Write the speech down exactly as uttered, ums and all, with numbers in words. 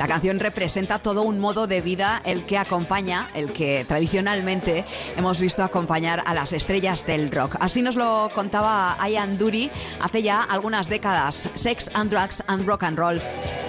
La canción representa todo un modo de vida el que acompaña, el que tradicionalmente hemos visto acompañar a las estrellas del rock. Así nos lo contaba Ian Dury hace ya algunas décadas. Sex and Drugs and Rock and Roll.